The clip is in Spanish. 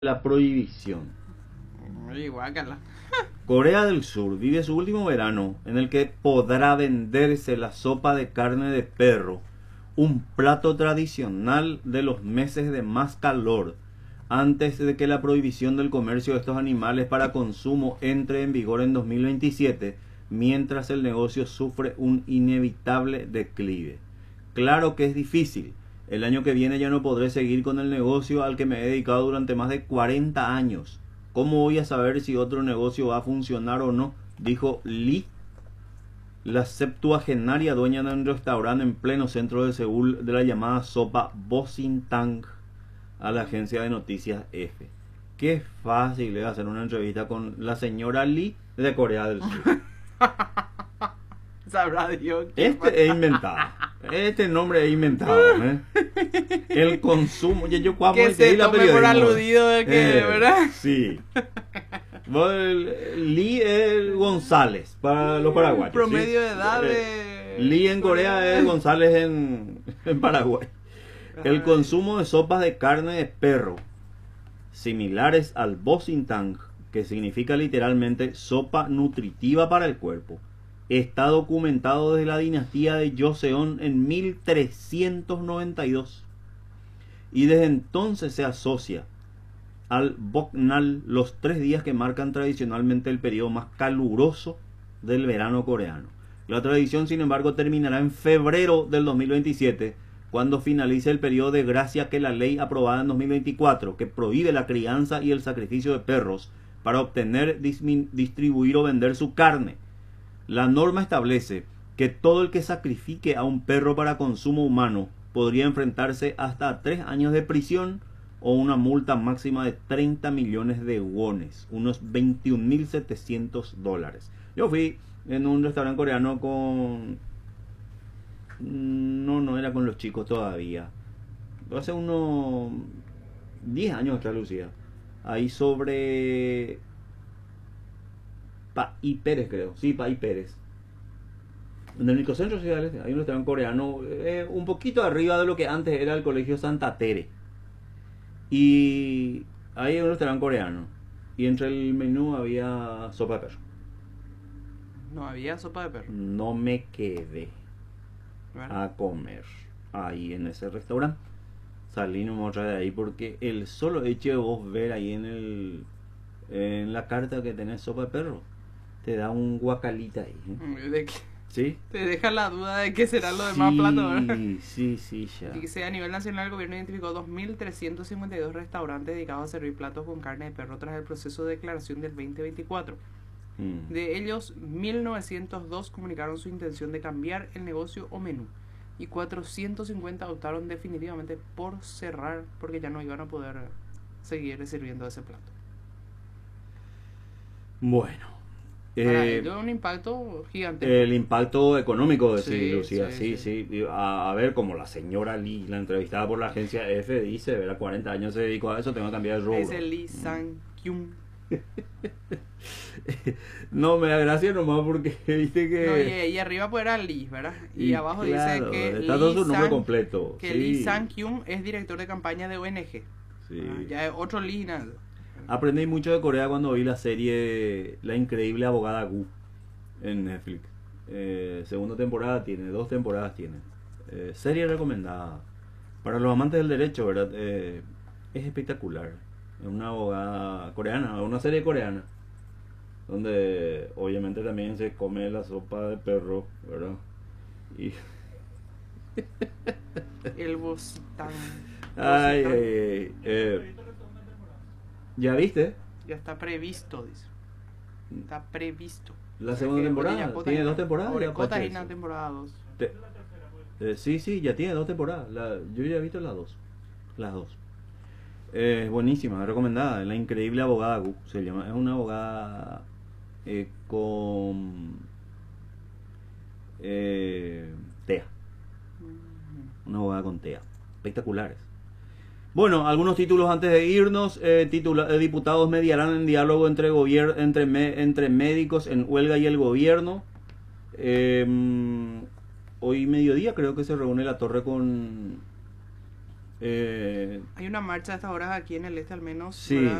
La prohibición. Oye, guácala. Corea del Sur vive su último verano en el que podrá venderse la sopa de carne de perro, un plato tradicional de los meses de más calor, antes de que la prohibición del comercio de estos animales para consumo entre en vigor en 2027, mientras el negocio sufre un inevitable declive. Claro que es difícil. El año que viene ya no podré seguir con el negocio al que me he dedicado durante más de 40 años. ¿Cómo voy a saber si otro negocio va a funcionar o no?, dijo Lee, la septuagenaria dueña de un restaurante en pleno centro de Seúl, de la llamada sopa Bosintang, a la agencia de noticias EFE. Qué fácil es hacer una entrevista con la señora Lee de Corea del Sur. Sabrá Dios. Este es inventado. Este nombre es inventado, ¿eh? El consumo. Yo Que se tome por aludido de que, ¿verdad? Sí. Lee González para los paraguayos. Promedio ¿sí? de edad de... Lee en Corea es González en Paraguay. El consumo de sopas de carne de perro, similares al Bosintang, que significa literalmente sopa nutritiva para el cuerpo, está documentado desde la dinastía de Joseon en 1392. Y desde entonces se asocia al Boknal, los 3 días que marcan tradicionalmente el periodo más caluroso del verano coreano. La tradición, sin embargo, terminará en febrero del 2027, cuando finalice el periodo de gracia que la ley aprobada en 2024, que prohíbe la crianza y el sacrificio de perros para obtener, distribuir o vender su carne. La norma establece que todo el que sacrifique a un perro para consumo humano podría enfrentarse hasta 3 años de prisión o una multa máxima de 30 millones de wones, unos $21.700. Yo fui en un restaurante coreano con... No era con los chicos todavía. Hace unos 10 años atrás, Lucía. Ahí sobre... Paí Pérez, creo. Sí, Paí Pérez. En el microcentro Ciudad del Este hay un restaurante coreano un poquito arriba de lo que antes era el colegio Santa Tere. Y ahí hay un restaurante coreano. Y entre el menú había sopa de perro. No había sopa de perro. No me quedé a comer ahí en ese restaurante. Salí nomás otra de ahí porque el solo hecho de vos ver ahí en la carta que tenés sopa de perro te da un guacalita ahí, ¿eh? ¿De qué? ¿Sí? Te deja la duda de qué serán los demás platos, ¿verdad? Sí, ya. Dice, a nivel nacional, el gobierno identificó 2.352 restaurantes dedicados a servir platos con carne de perro tras el proceso de declaración del 2024. De ellos, 1.902 comunicaron su intención de cambiar el negocio o menú, y 450 optaron definitivamente por cerrar porque ya no iban a poder seguir sirviendo ese plato. Bueno. Para ello un impacto gigante. El impacto económico, de Sí, Lucía, sí. sí. A ver, como la señora Lee, la entrevistada por la agencia EFE, dice, ¿verdad? 40 años se dedicó a eso, tengo que cambiar de rubro. Es el Lee Sang-kyun. No, me da gracia nomás porque viste que... No, y arriba pues era Lee, ¿verdad? Y abajo claro, dice que está todo su nombre completo. Que Lee Sang-kyun es director de campaña de ONG. Sí. Ya es otro Lee, nada. Aprendí mucho de Corea cuando vi la serie La increíble abogada Gu en Netflix. Segunda temporada tiene, 2 temporadas tiene. Serie recomendada. Para los amantes del derecho, ¿verdad? Es espectacular. Es una abogada coreana, una serie coreana. Donde obviamente también se come la sopa de perro, ¿verdad? Y... El Bositang. ¿Ya viste? Ya está previsto, dice. Está previsto. La segunda temporada. Tiene 2 temporadas. Orecota y una temporada 2. Sí, ya tiene 2 temporadas. Yo ya he visto las 2. Las 2. Buenísima, recomendada. La increíble abogada Gu se llama. Es una abogada con TEA. Una abogada con TEA. Espectaculares. Bueno, algunos títulos antes de irnos. Diputados mediarán en diálogo entre médicos en huelga y el gobierno. Hoy mediodía creo que se reúne la torre con Hay una marcha a estas horas aquí en el este al menos. Sí, ¿verdad?